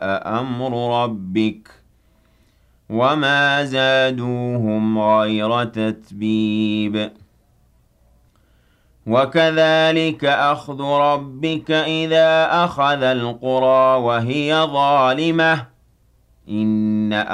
جاء أمر ربك وما زادوهم غير تتبيب وكذلك أخذ ربك إذا أخذ القرى وهي ظالمة إن